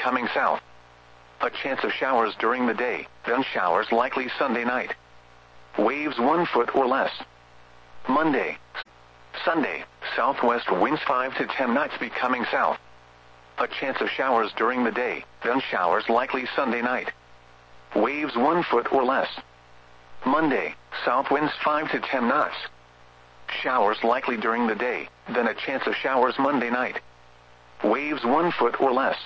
becoming south. A chance of showers during the day, then showers likely Sunday night. Waves 1 foot or less. Monday. Sunday, southwest winds 5 to 10 knots becoming south. A chance of showers during the day, then showers likely Sunday night. Waves 1 foot or less. Monday, south winds 5 to 10 knots. Showers likely during the day, then a chance of showers Monday night. Waves 1 foot or less.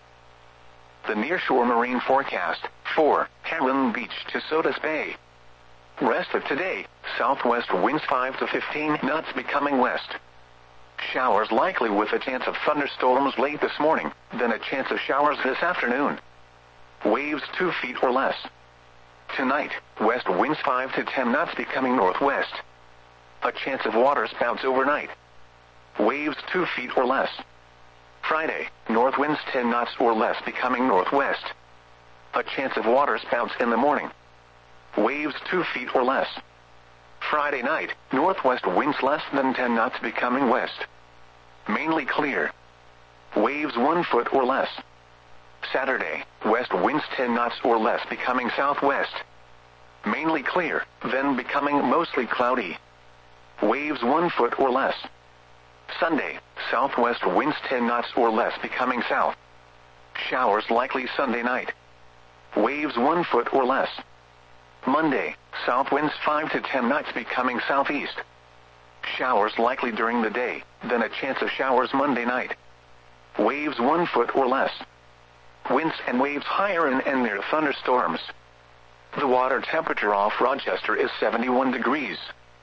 The nearshore marine forecast, 4, Heron Beach to Sodus Bay. Rest of today, southwest winds 5 to 15 knots becoming west. Showers likely with a chance of thunderstorms late this morning, then a chance of showers this afternoon. Waves 2 feet or less. Tonight, west winds 5 to 10 knots becoming northwest. A chance of water spouts overnight. Waves 2 feet or less. Friday, north winds 10 knots or less becoming northwest. A chance of water spouts in the morning. Waves 2 feet or less. Friday night, northwest winds less than 10 knots becoming west. Mainly clear. Waves 1 foot or less. Saturday, west winds 10 knots or less becoming southwest. Mainly clear, then becoming mostly cloudy. Waves 1 foot or less. Sunday, southwest winds 10 knots or less becoming south. Showers likely Sunday night. Waves 1 foot or less. Monday, south winds 5 to 10 knots becoming southeast. Showers likely during the day, then a chance of showers Monday night. Waves 1 foot or less. Winds and waves higher and near thunderstorms. The water temperature off Rochester is 71 degrees.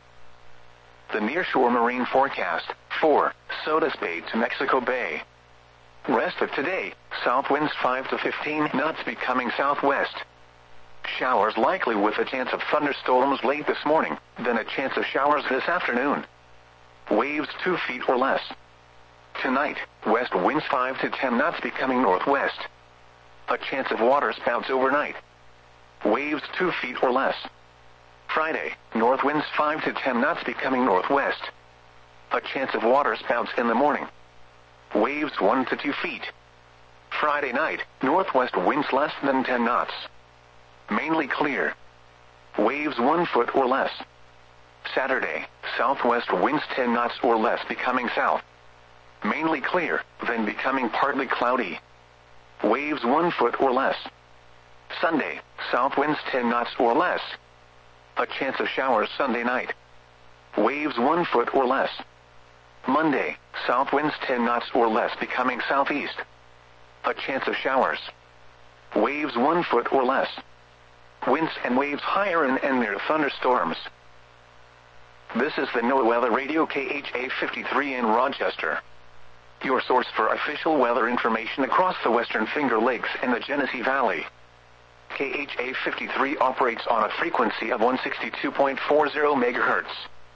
The nearshore marine forecast, 4, Sodus Bay to Mexico Bay. Rest of today, south winds 5 to 15 knots becoming southwest. Showers likely with a chance of thunderstorms late this morning, then a chance of showers this afternoon. Waves 2 feet or less. Tonight, west winds 5 to 10 knots becoming northwest. A chance of water spouts overnight. Waves 2 feet or less. Friday, north winds 5 to 10 knots becoming northwest. A chance of water spouts in the morning. Waves 1 to 2 feet. Friday night, northwest winds less than 10 knots. Mainly clear. Waves 1 foot or less. Saturday, southwest winds 10 knots or less becoming south. Mainly clear, then becoming partly cloudy. Waves 1 foot or less. Sunday, south winds 10 knots or less. A chance of showers Sunday night. Waves 1 foot or less. Monday, south winds 10 knots or less becoming southeast. A chance of showers. Waves 1 foot or less. Winds and waves higher and near thunderstorms. This is the NOAA Weather Radio KHA 53 in Rochester. Your source for official weather information across the Western Finger Lakes and the Genesee Valley. KHA 53 operates on a frequency of 162.40 MHz.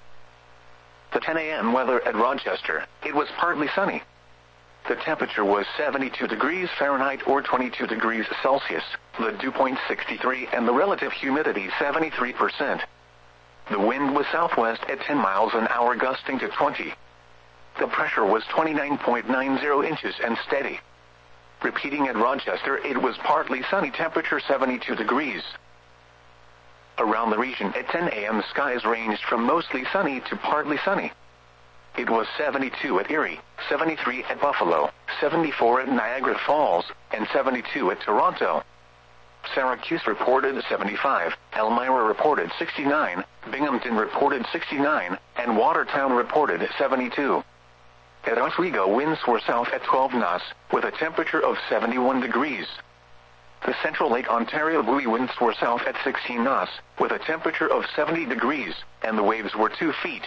The 10 a.m. weather at Rochester, it was partly sunny. The temperature was 72 degrees Fahrenheit or 22 degrees Celsius, the dew point 63 and the relative humidity 73%. The wind was southwest at 10 miles an hour gusting to 20. The pressure was 29.90 inches and steady. Repeating at Rochester, it was partly sunny, temperature 72 degrees. Around the region at 10 a.m. skies ranged from mostly sunny to partly sunny. It was 72 at Erie, 73 at Buffalo, 74 at Niagara Falls, and 72 at Toronto. Syracuse reported 75, Elmira reported 69, Binghamton reported 69, and Watertown reported 72. At Oswego, winds were south at 12 knots, with a temperature of 71 degrees. The Central Lake Ontario buoy winds were south at 16 knots, with a temperature of 70 degrees, and the waves were 2 feet.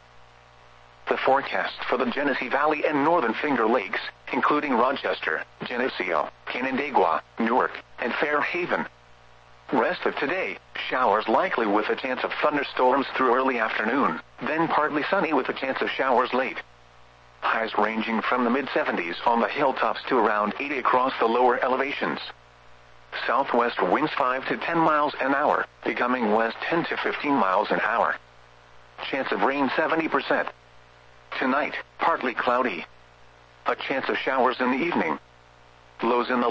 The forecast for the Genesee Valley and Northern Finger Lakes, including Rochester, Geneseo, Canandaigua, Newark, and Fairhaven. Rest of today, showers likely with a chance of thunderstorms through early afternoon, then partly sunny with a chance of showers late. Highs ranging from the mid-70s on the hilltops to around 80 across the lower elevations. Southwest winds 5 to 10 miles an hour, becoming west 10 to 15 miles an hour. Chance of rain 70%. Tonight, partly cloudy. A chance of showers in the evening. Lows in the